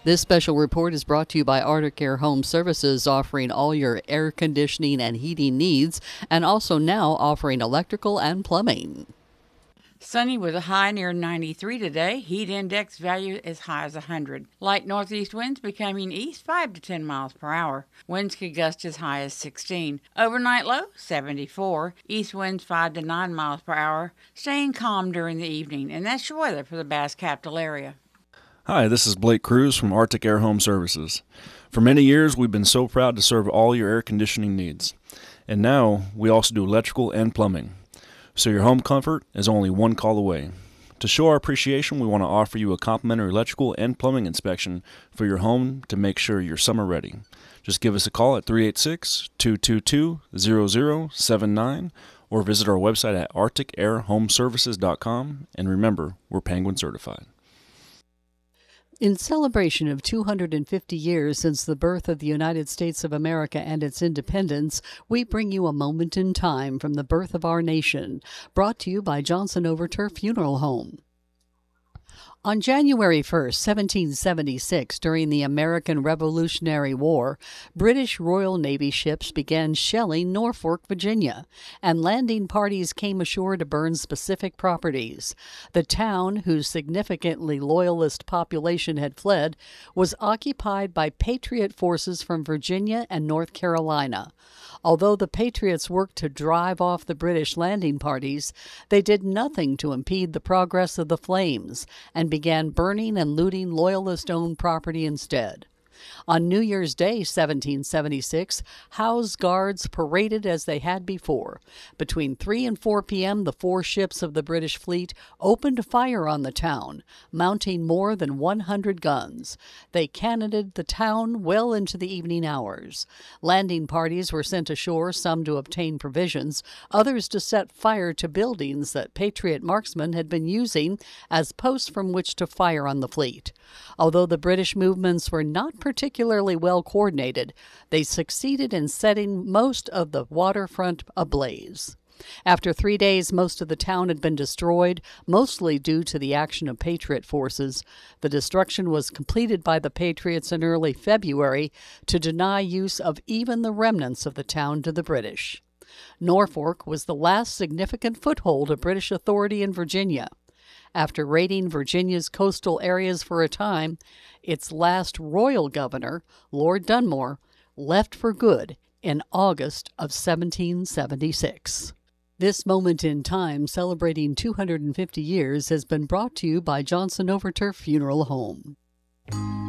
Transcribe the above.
This special report is brought to you by Arctic Air Home Services, offering all your air conditioning and heating needs, and also now offering electrical and plumbing. Sunny with a high near 93 today. Heat index value as high as 100. Light northeast winds becoming east 5 to 10 miles per hour. Winds could gust as high as 16. Overnight low 74. East winds 5 to 9 miles per hour. Staying calm during the evening. And that's your weather for the Bass Capital area. Hi, this is Blake Cruz from Arctic Air Home Services. For many years, we've been so proud to serve all your air conditioning needs. And now, we also do electrical and plumbing. So your home comfort is only one call away. To show our appreciation, we want to offer you a complimentary electrical and plumbing inspection for your home to make sure you're summer ready. Just give us a call at 386-222-0079 or visit our website at arcticairhomeservices.com. And remember, we're Penguin certified. In celebration of 250 years since the birth of the United States of America and its independence, we bring you a moment in time from the birth of our nation, brought to you by Johnson Overturf Funeral Home. On January 1, 1776, during the American Revolutionary War, British Royal Navy ships began shelling Norfolk, Virginia, and landing parties came ashore to burn specific properties. The town, whose significantly loyalist population had fled, was occupied by Patriot forces from Virginia and North Carolina. Although the Patriots worked to drive off the British landing parties, they did nothing to impede the progress of the flames and began burning and looting Loyalist-owned property instead. On New Year's Day, 1776, Howe's guards paraded as they had before. Between 3 and 4 p.m., the 4 ships of the British fleet opened fire on the town, mounting more than 100 guns. They cannonaded the town well into the evening hours. Landing parties were sent ashore, some to obtain provisions, others to set fire to buildings that Patriot marksmen had been using as posts from which to fire on the fleet. Although the British movements were not particularly well coordinated, they succeeded in setting most of the waterfront ablaze. After 3 days, most of the town had been destroyed, mostly due to the action of Patriot forces. The destruction was completed by the Patriots in early February to deny use of even the remnants of the town to the British. Norfolk was the last significant foothold of British authority in Virginia. After raiding Virginia's coastal areas for a time, its last royal governor, Lord Dunmore, left for good in August of 1776. This moment in time, celebrating 250 years, has been brought to you by Johnson Overturf Funeral Home.